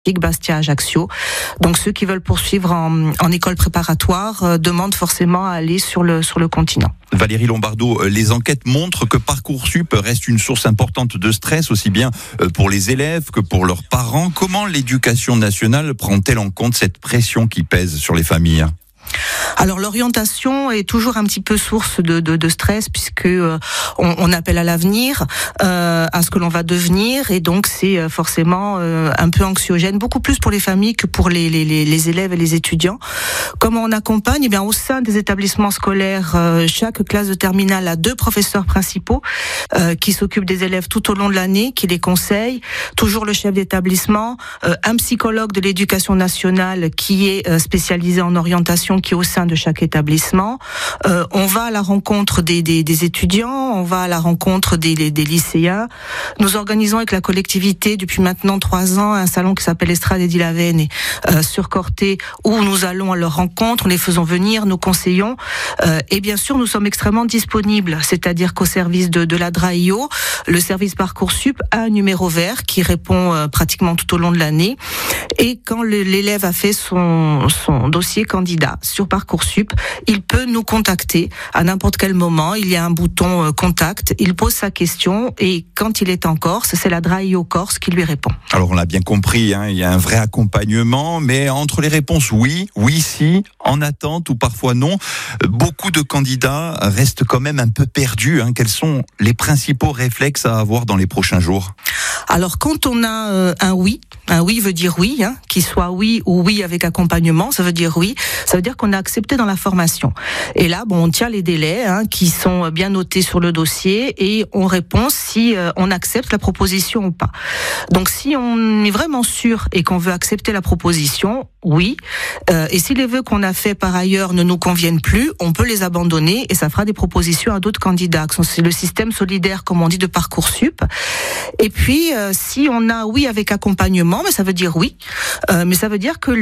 Bastia, Ajaccio. Donc ceux qui veulent poursuivre en école préparatoire demandent forcément à aller sur le continent. Valérie Lombardo, les enquêtes montrent que Parcoursup reste une source importante de stress, aussi bien pour les élèves que pour leurs parents. Comment l'éducation nationale prend-elle en compte cette pression qui pèse sur les familles ? Alors l'orientation est toujours un petit peu source de stress puisque on appelle à l'avenir, à ce que l'on va devenir, et donc c'est forcément un peu anxiogène, beaucoup plus pour les familles que pour les élèves et les étudiants. Comment on accompagne ? Eh bien, au sein des établissements scolaires, chaque classe de terminale a 2 professeurs principaux qui s'occupent des élèves tout au long de l'année, qui les conseillent, toujours le chef d'établissement, un psychologue de l'éducation nationale qui est spécialisé en orientation, qui est au sein de chaque établissement. On va à la rencontre des étudiants, on va à la rencontre des lycéens. Nous organisons avec la collectivité depuis maintenant 3 ans un salon qui s'appelle Estrade Eddy-Lavenne sur Corté, où nous allons à leur rencontre, nous les faisons venir, nous conseillons. Et bien sûr, nous sommes extrêmement disponibles, c'est-à-dire qu'au service de la DRAIO, le service Parcoursup a un numéro vert qui répond pratiquement tout au long de l'année. Et quand l'élève a fait son dossier candidat sur Parcoursup, il peut nous contacter à n'importe quel moment. Il y a un bouton contact, il pose sa question et quand il est en Corse, c'est la DRAIO Corse qui lui répond. Alors on l'a bien compris, il y a un vrai accompagnement, mais entre les réponses oui, si, en attente ou parfois non, beaucoup de candidats restent quand même un peu perdus. Quels sont les principaux réflexes à avoir dans les prochains jours ? Alors quand on a un oui veut dire oui, qu'il soit oui ou oui avec accompagnement, ça veut dire oui, ça veut dire qu'on a accepté dans la formation. Et là, on tient les délais qui sont bien notés sur le dossier et on répond si on accepte la proposition ou pas. Donc si on est vraiment sûr et qu'on veut accepter la proposition, oui. Et si les vœux qu'on a faits par ailleurs ne nous conviennent plus, on peut les abandonner et ça fera des propositions à d'autres candidats. C'est le système solidaire, comme on dit, de Parcoursup. Et puis, si on a oui avec accompagnement, mais ça veut dire oui. Mais ça veut dire que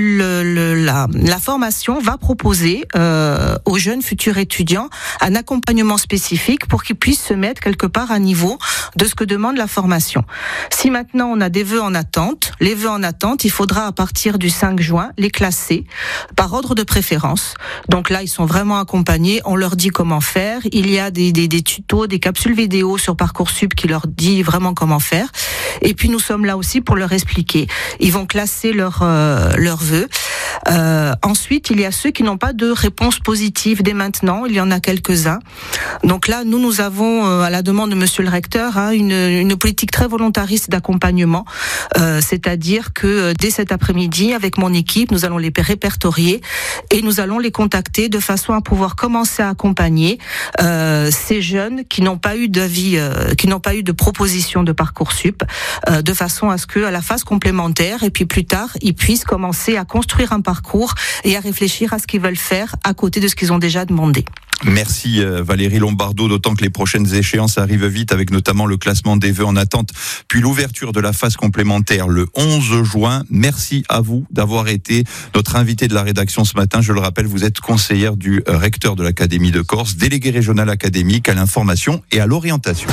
la formation va proposer aux jeunes futurs étudiants un accompagnement spécifique pour qu'ils puissent se mettre quelque part à niveau de ce que demande la formation. Si maintenant on a des vœux en attente, les vœux en attente, il faudra à partir du 5 juin les classer par ordre de préférence. Donc là, ils sont vraiment accompagnés, on leur dit comment faire. Il y a des tutos, des capsules vidéo sur Parcoursup qui leur dit vraiment comment faire. Et puis nous sommes là aussi pour leur expliquer. Ils vont classer leurs vœux. Ensuite, il y a ceux qui n'ont pas de réponse positive dès maintenant. Il y en a quelques-uns. Donc là, nous avons, à la demande de Monsieur le Recteur, une politique très volontariste d'accompagnement. C'est-à-dire que dès cet après-midi, avec mon équipe, nous allons les répertorier et nous allons les contacter de façon à pouvoir commencer à accompagner ces jeunes qui n'ont pas eu d'avis, qui n'ont pas eu de proposition de Parcoursup, de façon à ce que, à la phase complémentaire, et puis plus tard, ils puissent commencer à construire un parcours et à réfléchir à ce qu'ils veulent faire à côté de ce qu'ils ont déjà demandé. Merci Valérie Lombardo, d'autant que les prochaines échéances arrivent vite avec notamment le classement des vœux en attente, puis l'ouverture de la phase complémentaire le 11 juin. Merci à vous d'avoir été notre invité de la rédaction ce matin. Je le rappelle, vous êtes conseillère du recteur de l'Académie de Corse, déléguée régionale académique à l'information et à l'orientation.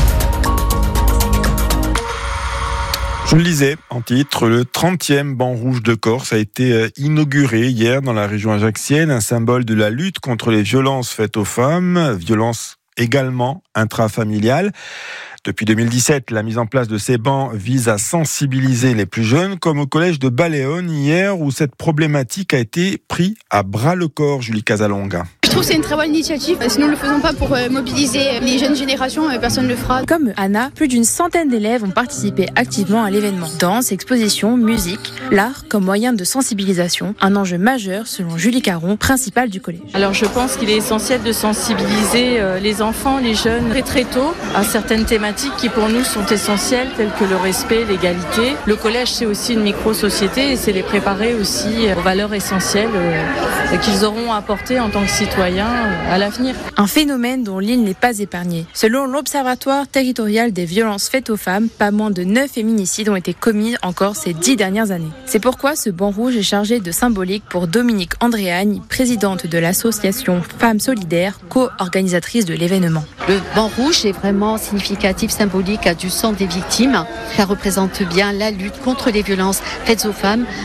Je le lisais en titre, le 30e banc rouge de Corse a été inauguré hier dans la région ajaxienne, un symbole de la lutte contre les violences faites aux femmes, violences également intrafamiliales. Depuis 2017, la mise en place de ces bancs vise à sensibiliser les plus jeunes, comme au collège de Baléone hier, où cette problématique a été prise à bras-le-corps, Julie Casalonga. Je trouve que c'est une très bonne initiative. Si nous ne le faisons pas pour mobiliser les jeunes générations, personne ne le fera. Comme Anna, plus d'une centaine d'élèves ont participé activement à l'événement. Danse, exposition, musique, l'art comme moyen de sensibilisation, un enjeu majeur selon Julie Caron, principale du collège. Alors je pense qu'il est essentiel de sensibiliser les enfants, les jeunes très tôt à certaines thématiques qui pour nous sont essentielles, telles que le respect, l'égalité. Le collège, c'est aussi une micro-société et c'est les préparer aussi aux valeurs essentielles qu'ils auront à apporter en tant que citoyens à l'avenir. Un phénomène dont l'île n'est pas épargnée. Selon l'Observatoire territorial des violences faites aux femmes, pas moins de 9 féminicides ont été commis encore ces 10 dernières années. C'est pourquoi ce banc rouge est chargé de symbolique pour Dominique Andréagne, présidente de l'association Femmes Solidaires, co-organisatrice de l'événement. Le banc rouge est vraiment significatif, symbolique du sang des victimes. Ça représente bien la lutte contre les violences faites aux femmes,